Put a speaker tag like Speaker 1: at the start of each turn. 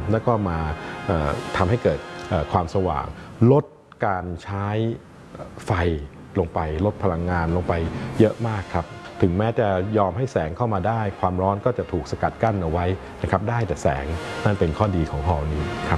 Speaker 1: แล้วก็มาทำให้เกิดความสว่างลดการใช้ไฟลงไปลดพลังงานลงไปเยอะมากครับถึงแม้จะยอมให้แสงเข้ามาได้ความร้อนก็จะถูกสกัดกั้นเอาไว้นะครับได้แต่แสงนั่นเป็นข้อดีของฮอลล์นี้ครับ